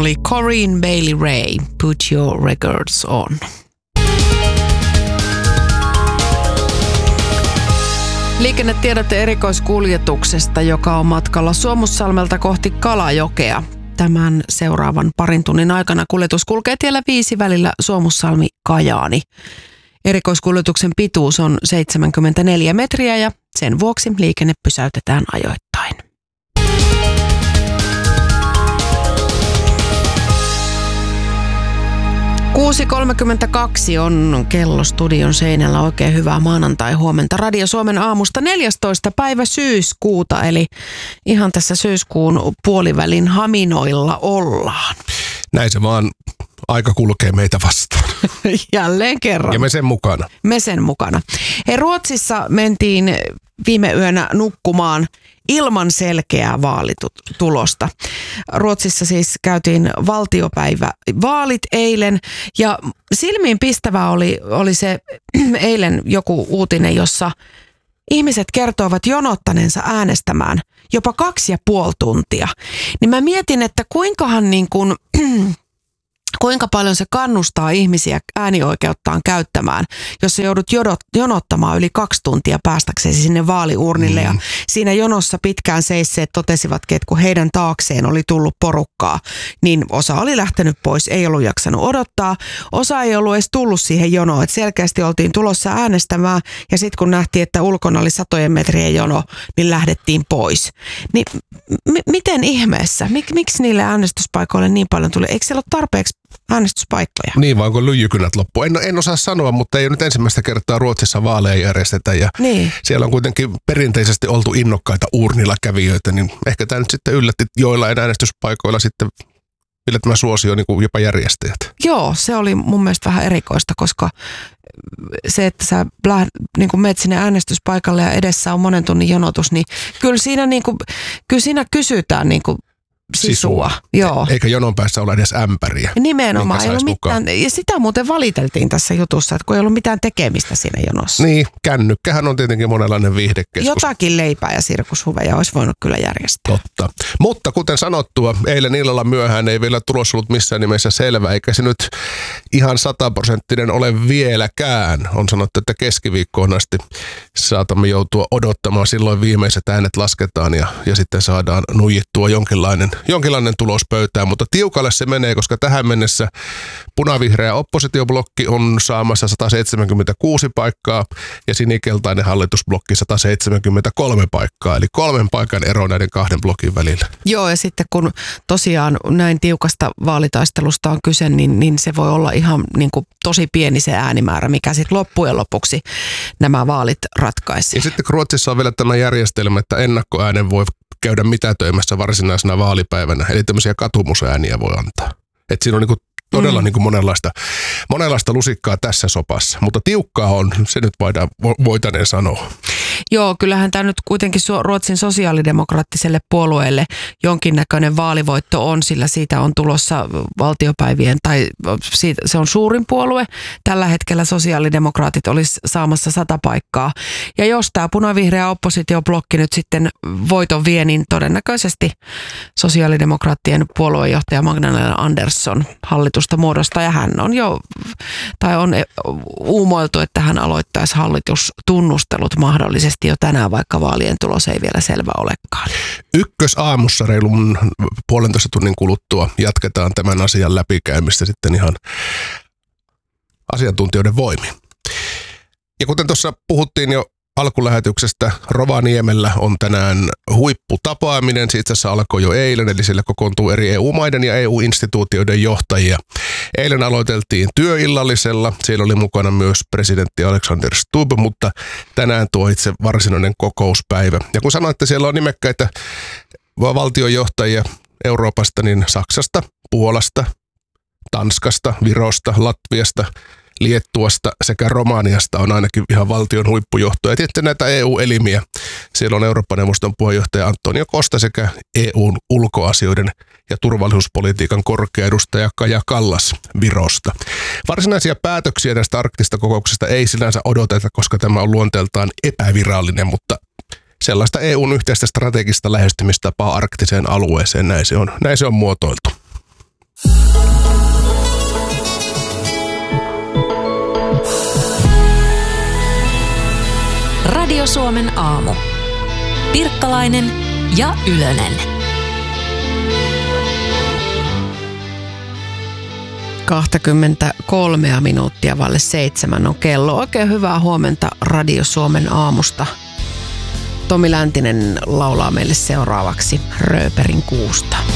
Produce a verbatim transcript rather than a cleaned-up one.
oli Corinne Bailey Rae, Put Your Records On. Liikennetiedote erikoiskuljetuksesta, joka on matkalla Suomussalmelta kohti Kalajokea. Tämän seuraavan parin tunnin aikana kuljetus kulkee tiellä viisi välillä Suomussalmi-Kajaani. Erikoiskuljetuksen pituus on seitsemänkymmentäneljä metriä ja sen vuoksi liikenne pysäytetään ajoittain. kuusi kolmekymmentäkaksi on kello studion seinällä. Oikein hyvää maanantai-huomenta Radio Suomen aamusta neljästoista päivä syyskuuta, eli ihan tässä syyskuun puolivälin haminoilla ollaan. Näin se vaan aika kulkee meitä vastaan. Jälleen kerran. Ja me sen mukana. Me sen mukana. Hei, Ruotsissa mentiin viime yönä nukkumaan ilman selkeää vaalitulosta. Ruotsissa siis käytiin valtiopäivä vaalit eilen ja silmiin pistävää oli, oli se eilen joku uutinen, jossa ihmiset kertoivat jonottaneensa äänestämään jopa kaksi ja puoli tuntia. Niin mä mietin, että kuinkahan niin kuin kuinka paljon se kannustaa ihmisiä äänioikeuttaan käyttämään, jos sä joudut jodot, jonottamaan yli kaksi tuntia päästäksesi sinne vaaliurnille. Mm. Ja siinä jonossa pitkään seisseet totesivatkin, että kun heidän taakseen oli tullut porukkaa, niin osa oli lähtenyt pois, ei ollut jaksanut odottaa. Osa ei ollut edes tullut siihen jonoon, että selkeästi oltiin tulossa äänestämään ja sitten kun nähtiin, että ulkona oli satojen metrien jono, niin lähdettiin pois. Niin m- miten ihmeessä? Mik- miksi niille äänestyspaikoille niin paljon tuli? Eikö siellä ole tarpeeksi äänestyspaikkoja? Niin, vaan kun lyijykynät loppu. En, en osaa sanoa, mutta ei ole nyt ensimmäistä kertaa Ruotsissa vaaleja järjestetä. Ja niin. Siellä on kuitenkin perinteisesti oltu innokkaita urnilla kävijöitä, niin ehkä tämä nyt sitten yllätti joillain äänestyspaikoilla sitten yllättämään suosio niin kuin jopa järjestäjät. Joo, se oli mun mielestä vähän erikoista, koska se, että sä niin kuin menet sinne äänestyspaikalle ja edessä on monen tunnin jonotus, niin kyllä siinä, niin kuin, kyllä siinä kysytään niin kuin sisua. Joo. Eikä jonon päässä ole edes ämpäriä. Nimenomaan. Ei ollut mitään, ja sitä muuten valiteltiin tässä jutussa, että kun ei ollut mitään tekemistä siinä jonossa. Niin, kännykkähän on tietenkin monenlainen viihdekeskus. Jotakin leipää ja sirkushuveja olisi voinut kyllä järjestää. Totta. Mutta kuten sanottua, eilen illalla myöhään ei vielä tulos ollut missään nimessä selvä, eikä se nyt ihan sataprosenttinen ole vieläkään. On sanottu, että keskiviikkoon asti saatamme joutua odottamaan, silloin viimeiset äänet lasketaan ja, ja sitten saadaan nuijittua jonkinlainen jonkinlainen tulos pöytään, mutta tiukalle se menee, koska tähän mennessä punavihreä oppositioblokki on saamassa sata seitsemänkymmentäkuusi paikkaa ja sinikeltainen hallitusblokki sata seitsemänkymmentäkolme paikkaa, eli kolmen paikan ero näiden kahden blokin välillä. Joo, ja sitten kun tosiaan näin tiukasta vaalitaistelusta on kyse, niin, niin se voi olla ihan niin kuin tosi pieni se äänimäärä, mikä sitten loppujen lopuksi nämä vaalit ratkaisi. Ja sitten Ruotsissa on vielä tämä järjestelmä, että ennakkoäänen voi käydä mitätöimässä varsinaisena vaalipäivänä. Eli tämmöisiä katumusääniä voi antaa. Että siinä on niinku todella mm. niinku monenlaista, monenlaista lusikkaa tässä sopassa. Mutta tiukkaa on, se nyt voidaan, voitaneen sanoa. Joo, kyllähän tämä nyt kuitenkin Ruotsin sosiaalidemokraattiselle puolueelle jonkinnäköinen vaalivoitto on, sillä siitä on tulossa valtiopäivien, tai siitä, se on suurin puolue. Tällä hetkellä sosiaalidemokraatit olisi saamassa sata paikkaa. Ja jos tämä punavihreä oppositioblokki nyt sitten voiton vie, niin todennäköisesti sosiaalidemokraattien puoluejohtaja Magdalena Andersson hallitusta muodostaa. Ja hän on jo, tai on uumoiltu, että hän aloittaisi hallitustunnustelut mahdollisesti jo tänään, vaikka vaalien tulos ei vielä selvä olekaan. Ykkösaamussa reilun puolentoista tunnin kuluttua jatketaan tämän asian läpikäymistä sitten ihan asiantuntijoiden voimin. Ja kuten tuossa puhuttiin jo alkulähetyksestä, Rovaniemellä on tänään huipputapaaminen. Se itse asiassa alkoi jo eilen, eli siellä kokoontuu eri E U-maiden ja E U-instituutioiden johtajia. Eilen aloiteltiin työillallisella. Siellä oli mukana myös presidentti Alexander Stubb, mutta tänään tuo itse varsinainen kokouspäivä. Ja kun sanoin, että siellä on nimekkäitä valtionjohtajia Euroopasta, niin Saksasta, Puolasta, Tanskasta, Virosta, Latviasta, Liettuasta sekä Romaniasta on ainakin ihan valtion huippujohtoja. Ja sitten näitä E U-elimiä. Siellä on Eurooppa-neuvoston puheenjohtaja Antonio Costa sekä E U:n ulkoasioiden ja turvallisuuspolitiikan korkea edustaja Kaja Kallas Virosta. Varsinaisia päätöksiä tästä arktista kokouksesta ei sinänsä odoteta, koska tämä on luonteeltaan epävirallinen, mutta sellaista E U:n yhteistä strategista lähestymistapaa arktiseen alueeseen, näin se on, näin se on muotoiltu. Radio Suomen aamu. Pirkkalainen ja Ylönen. kaksikymmentäkolme minuuttia vaille seitsemän on kello. Oikein hyvää huomenta Radio Suomen aamusta. Tomi Läntinen laulaa meille seuraavaksi Rööperin kuusta.